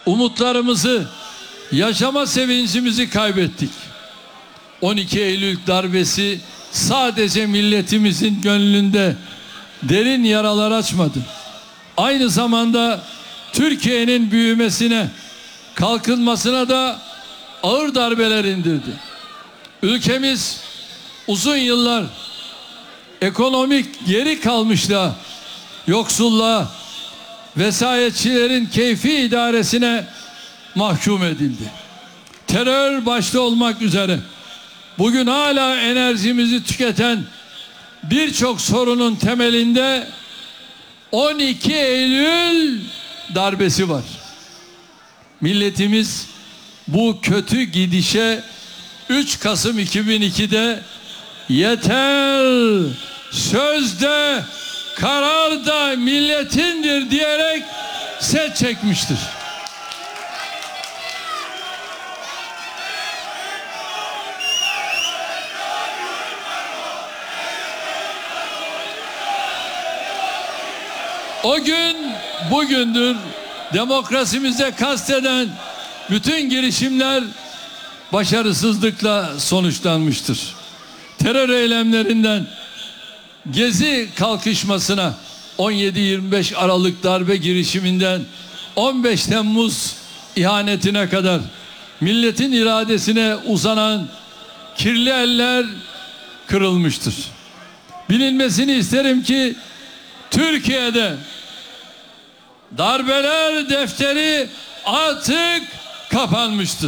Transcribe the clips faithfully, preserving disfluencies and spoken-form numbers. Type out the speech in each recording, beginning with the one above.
Umutlarımızı, yaşama sevincimizi kaybettik. on iki Eylül darbesi sadece milletimizin gönlünde derin yaralar açmadı. Aynı zamanda Türkiye'nin büyümesine, kalkınmasına da ağır darbeler indirdi. Ülkemiz uzun yıllar ekonomik geri kalmışlığa, yoksulluğa, vesayetçilerin keyfi idaresine mahkum edildi. Terör başta olmak üzere bugün hala enerjimizi tüketen birçok sorunun temelinde on iki Eylül darbesi var. Milletimiz bu kötü gidişe üç Kasım iki bin iki'de yeter, sözde, karar da milletindir diyerek set çekmiştir. O gün bugündür. Demokrasimize kasteden bütün girişimler başarısızlıkla sonuçlanmıştır. Terör eylemlerinden Gezi kalkışmasına, on yedi yirmi beş Aralık darbe girişiminden on beş Temmuz ihanetine kadar milletin iradesine uzanan kirli eller kırılmıştır. Bilinmesini isterim ki Türkiye'de darbeler defteri artık kapanmıştır.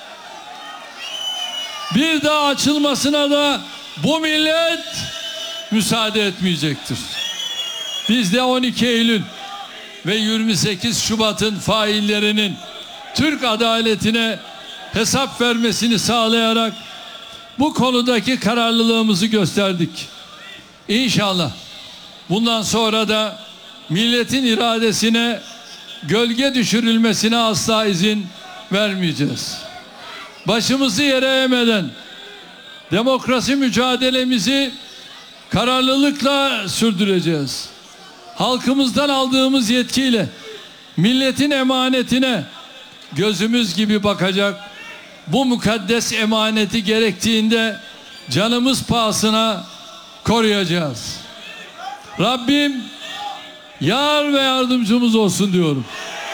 Bir daha açılmasına da bu millet müsaade etmeyecektir. Biz de on iki Eylül ve yirmi sekiz Şubat'ın faillerinin Türk adaletine hesap vermesini sağlayarak bu konudaki kararlılığımızı gösterdik. İnşallah bundan sonra da milletin iradesine gölge düşürülmesine asla izin vermeyeceğiz. Başımızı yere eğmeden demokrasi mücadelemizi kararlılıkla sürdüreceğiz. Halkımızdan aldığımız yetkiyle milletin emanetine gözümüz gibi bakacak, bu mukaddes emaneti gerektiğinde canımız pahasına koruyacağız. Rabbim yar ve yardımcımız olsun diyorum.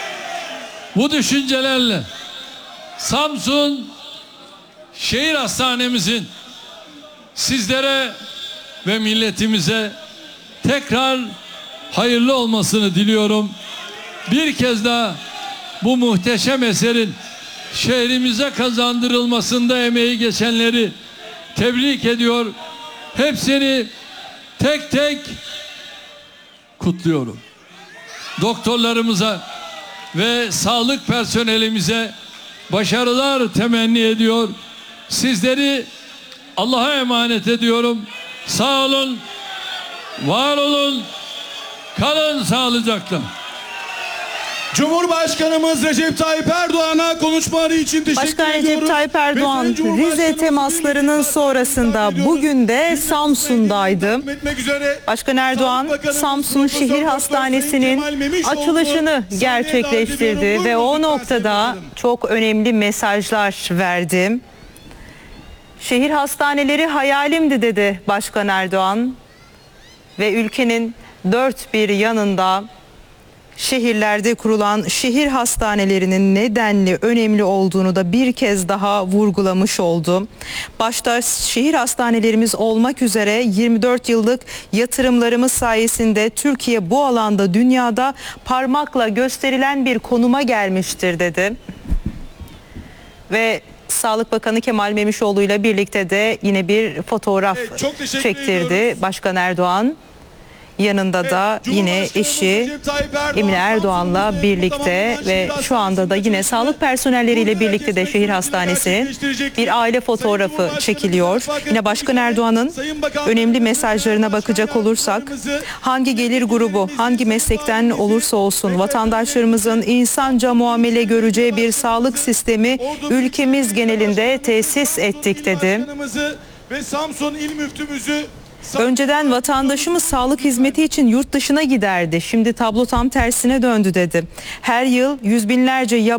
Bu düşüncelerle Samsun Şehir Hastanemizin sizlere ve milletimize tekrar hayırlı olmasını diliyorum. Bir kez daha bu muhteşem eserin şehrimize kazandırılmasında emeği geçenleri tebrik ediyor. Hepsini tek tek kutluyorum. Doktorlarımıza ve sağlık personelimize başarılar temenni ediyor. Sizleri Allah'a emanet ediyorum. Sağ olun, var olun, kalın sağlıcakla. Cumhurbaşkanımız Recep Tayyip Erdoğan'a konuşmaları için teşekkür Başkan ediyorum. Recep Tayyip Erdoğan Rize temaslarının sonrasında bugün de Samsun'daydı. Başkan Erdoğan Samsun Şehir Hastanesi'nin açılışını gerçekleştirdi ve o noktada çok önemli mesajlar verdi. Şehir hastaneleri hayalimdi dedi Başkan Erdoğan ve ülkenin dört bir yanında şehirlerde kurulan şehir hastanelerinin nedenli önemli olduğunu da bir kez daha vurgulamış oldu. Başta şehir hastanelerimiz olmak üzere yirmi dört yıllık yatırımlarımız sayesinde Türkiye bu alanda dünyada parmakla gösterilen bir konuma gelmiştir dedi. Ve Sağlık Bakanı Kemal Memişoğlu ile birlikte de yine bir fotoğraf evet, çektirdi ediyoruz. Başkan Erdoğan. Yanında da yine eşi Emine Erdoğan'la birlikte ve şu anda da yine sağlık personelleriyle birlikte de şehir hastanesi bir aile fotoğrafı çekiliyor. Yine Başkan Erdoğan'ın önemli mesajlarına bakacak olursak, hangi gelir grubu, hangi meslekten olursa olsun vatandaşlarımızın insanca muamele göreceği bir sağlık sistemi ülkemiz genelinde tesis ettik dedi. Ve Samsun İl Müftümüzü Önceden vatandaşımız sağlık hizmeti için yurt dışına giderdi. Şimdi tablo tam tersine döndü dedi. Her yıl yüz binlerce yabancı